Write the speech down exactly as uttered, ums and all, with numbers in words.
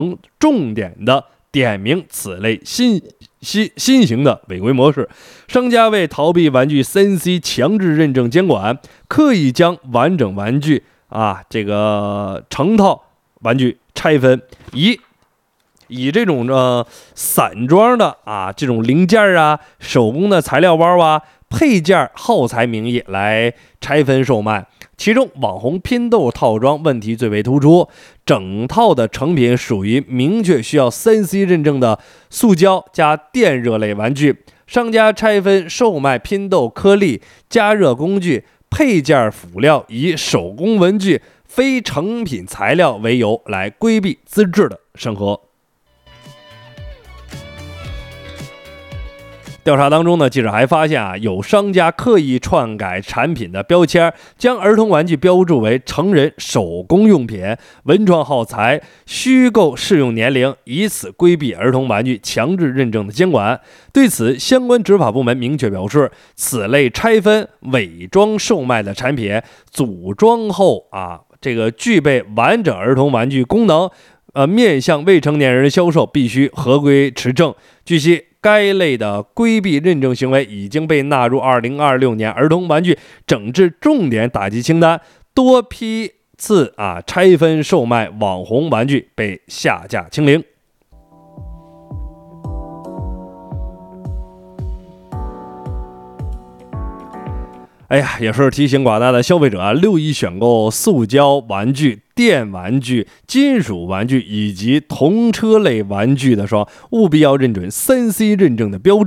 重点的点明此类新新新型的违规模式。商家为逃避玩具 三 C 强制认证监管，刻意将完整玩具啊这个成套玩具拆分，以以这种呃散装的啊这种零件啊、手工的材料包啊、配件耗材名义来拆分售卖。其中网红拼豆套装问题最为突出，整套的成品属于明确需要 三 C 认证的塑胶加电热类玩具，商家拆分售卖拼豆颗粒、加热工具、配件辅料，以手工文具非成品材料为由来规避资质的审核。调查当中呢，记者还发现啊，有商家刻意篡改产品的标签，将儿童玩具标注为成人手工用品、文创耗材、虚构适用年龄，以此规避儿童玩具强制认证的监管。对此，相关执法部门明确表示，此类拆分、伪装售卖的产品，组装后啊，这个具备完整儿童玩具功能，呃，面向未成年人销售必须合规持证。据悉，该类的规避认证行为已经被纳入二零二六年儿童玩具整治重点打击清单，多批次啊拆分售卖网红玩具被下架清零。哎呀，也是提醒广大的消费者啊，留意选购塑胶玩具、电玩具、金属玩具以及童车类玩具的时候，务必要认准 三 C 认证的标志。